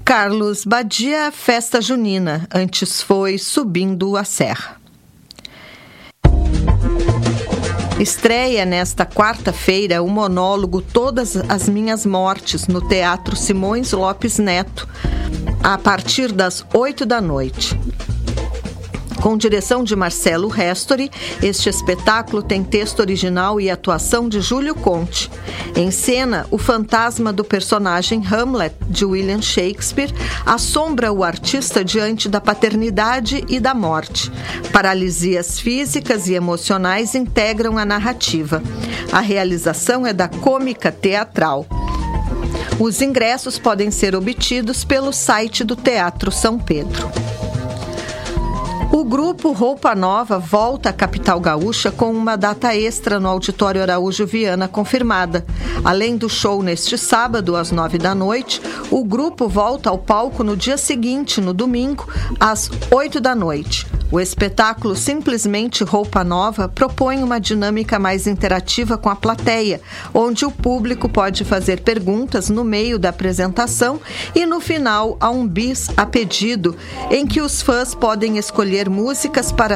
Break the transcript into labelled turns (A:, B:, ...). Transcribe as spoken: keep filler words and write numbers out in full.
A: Carlos Badia, Festa Junina, antes foi Subindo a Serra. Estreia nesta quarta-feira o monólogo Todas as Minhas Mortes no Teatro Simões Lopes Neto, a partir das oito da noite. Com direção de Marcelo Restori, este espetáculo tem texto original e atuação de Júlio Conte. Em cena, o fantasma do personagem Hamlet, de William Shakespeare, assombra o artista diante da paternidade e da morte. Paralisias físicas e emocionais integram a narrativa. A realização é da Cômica Teatral. Os ingressos podem ser obtidos pelo site do Teatro São Pedro. O grupo Roupa Nova volta à capital gaúcha com uma data extra no Auditório Araújo Viana confirmada. Além do show neste sábado, às nove da noite, o grupo volta ao palco no dia seguinte, no domingo, às oito da noite. O espetáculo Simplesmente Roupa Nova propõe uma dinâmica mais interativa com a plateia, onde o público pode fazer perguntas no meio da apresentação e no final há um bis a pedido, em que os fãs podem escolher músicas para